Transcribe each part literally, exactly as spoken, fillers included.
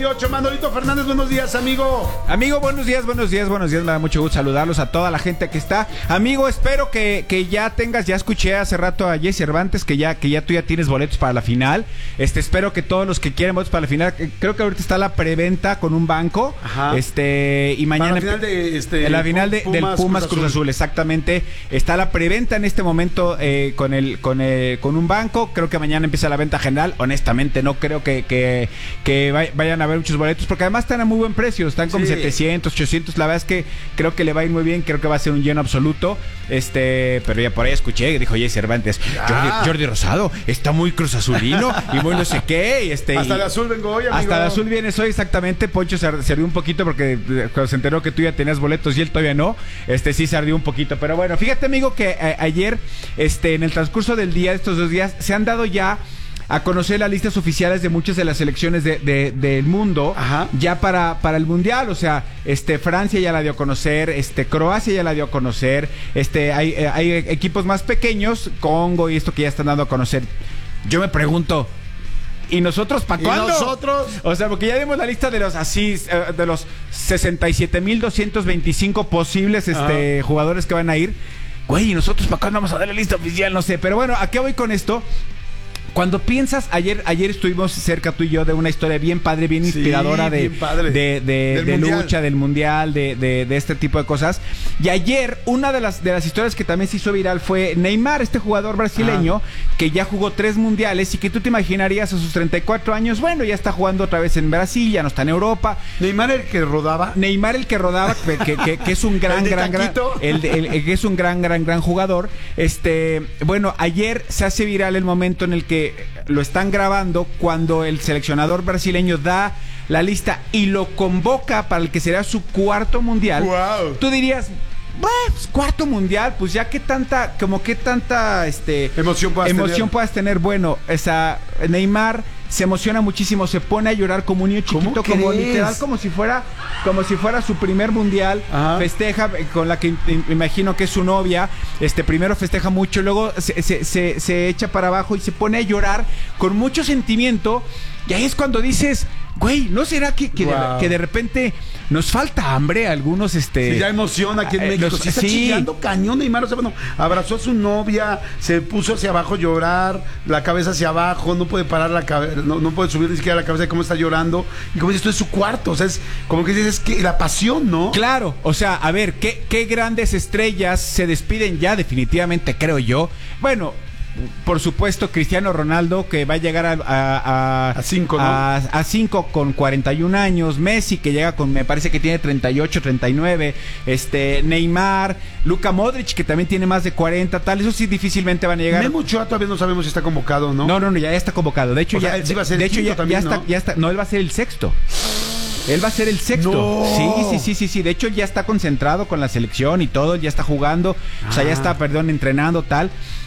ocho, Manolito Fernández, buenos días, amigo. Amigo, buenos días, buenos días, buenos días. Me da mucho gusto saludarlos a toda la gente que está. Amigo, espero que, que ya tengas, ya escuché hace rato a Jay Cervantes que ya, que ya tú ya tienes boletos para la final. Este, espero que todos los que quieren boletos para la final, creo que ahorita está la preventa con un banco. Ajá. Este, y mañana. Para la final de este. En la final de, Pumas, del Pumas Cruz Cruz Azul. Azul, exactamente. Está la preventa en este momento eh, con el, con el, con un banco. Creo que mañana empieza la venta general. Honestamente, no creo que, que, que vayan a haber muchos boletos, porque además están a muy buen precio, están como sí. setecientos, ochocientos, la verdad es que creo que le va a ir muy bien, creo que va a ser un lleno absoluto, este, pero ya por ahí escuché, dijo Jay Cervantes, Jordi, Jordi Rosado, está muy Cruz Azulino, y muy no sé qué, y este... Hasta y, el azul vengo hoy, amigo. Hasta el azul vienes hoy, exactamente. Poncho se, se ardió un poquito porque cuando se enteró que tú ya tenías boletos y él todavía no, este sí se ardió un poquito, pero bueno, fíjate, amigo, que a, ayer, este, en el transcurso del día, de estos dos días, se han dado ya a conocer las listas oficiales de muchas de las selecciones de, de, del mundo. Ajá. Ya para, para el Mundial, o sea, este Francia ya la dio a conocer, este Croacia ya la dio a conocer, este hay, hay equipos más pequeños, Congo y esto que ya están dando a conocer. Yo me pregunto, ¿y nosotros para cuándo? ¿Y nosotros? O sea, porque ya dimos la lista de los así, de los sesenta y siete mil doscientos veinticinco posibles este, Ajá. jugadores que van a ir. Güey, ¿y nosotros para cuándo vamos a dar la lista oficial? No sé, pero bueno, ¿a qué voy con esto? Cuando piensas, ayer ayer estuvimos cerca tú y yo de una historia bien padre, bien inspiradora, sí, de, bien padre. de, de, de lucha, del mundial, de, de, de este tipo de cosas. Y ayer, una de las de las historias que también se hizo viral fue Neymar, este jugador brasileño, ah. que ya jugó tres mundiales y que tú te imaginarías a sus treinta y cuatro años, bueno, ya está jugando otra vez en Brasil, ya no está en Europa. Neymar el que rodaba. Neymar el que rodaba, que, que, que es un gran, gran, gran, el, el, el que es un gran, gran, gran jugador. Este, bueno, ayer se hace viral el momento en el que lo están grabando cuando el seleccionador brasileño da la lista y lo convoca para el que será su cuarto mundial. Wow. Tú dirías, pues, cuarto mundial, pues ya que tanta, como que tanta este emoción puedas emoción tener. puedas tener. Bueno, esa Neymar se emociona muchísimo, se pone a llorar como un niño chiquito, como literal, como si fuera, como si fuera su primer mundial. Ajá. Festeja con la que me imagino que es su novia. Este primero festeja mucho, luego se, se, se, se echa para abajo y se pone a llorar con mucho sentimiento. Y ahí es cuando dices, güey, ¿no será que, que, wow. de, que de repente nos falta hambre a algunos? Este, sí, ya emociona aquí en México. Los, sí, está sí. chillando cañón Neymar. O sea, bueno, abrazó a su novia, se puso hacia abajo a llorar, la cabeza hacia abajo, no puede parar la cabeza, no, no puede subir ni siquiera la cabeza de cómo está llorando. Y como dices, esto es su cuarto. O sea, es como que dices, es que la pasión, ¿no? Claro, o sea, a ver, ¿qué, qué grandes estrellas se despiden ya definitivamente, creo yo? Bueno, por supuesto, Cristiano Ronaldo, que va a llegar a a, a cinco, ¿no? a, a cinco con cuarenta y un años. Messi, que llega con, me parece que tiene treinta y ocho, treinta y nueve. Este, Neymar, Luka Modric, que también tiene más de cuarenta, tal. Eso sí, difícilmente van a llegar. Memo Ochoa todavía no sabemos si está convocado, ¿no? No, no, no, ya está convocado. De hecho, o ya, sea, sí va a ser de hecho, ya, también, ya ¿no? está, ya está. No, él va a ser el sexto. Él va a ser el sexto. No. Sí, sí, sí, sí, sí. De hecho, ya está concentrado con la selección y todo. Ya está jugando. Ah. O sea, ya está, perdón, entrenando, tal.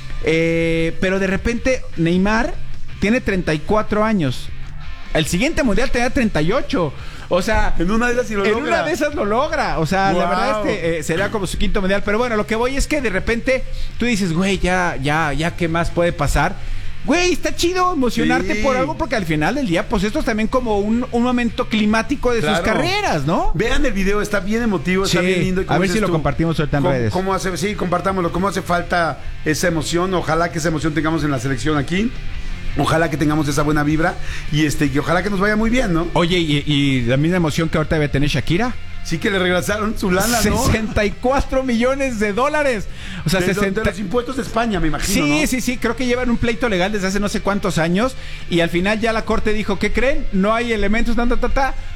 Eh, pero de repente Neymar tiene treinta y cuatro años. El siguiente mundial tenía treinta y ocho. O sea, en una de esas sí lo en logra. una de esas lo logra. O sea, wow. La verdad es que eh, sería como su quinto mundial. Pero bueno, lo que voy es que de repente tú dices, güey, ya, ya, ya, ¿qué más puede pasar? Güey, está chido emocionarte sí. por algo, porque al final del día, pues esto es también como un, un momento climático de claro. sus carreras, ¿no? Vean el video, está bien emotivo, sí. está bien lindo. A ver si lo tú, compartimos ahorita en ¿cómo, redes. ¿Cómo hace? Sí, compartámoslo. ¿Cómo hace falta esa emoción? Ojalá que esa emoción tengamos en la selección aquí. Ojalá que tengamos esa buena vibra y este que ojalá que nos vaya muy bien, ¿no? Oye, y, y la misma emoción que ahorita debe tener Shakira. Sí, que le regresaron su lana, ¿no? sesenta y cuatro millones de dólares. O sea, de, sesenta... de los impuestos de España, me imagino, Sí, ¿no? sí, sí. Creo que llevan un pleito legal desde hace no sé cuántos años. Y al final ya la corte dijo, ¿qué creen? No hay elementos, ta, ta, ta, ta.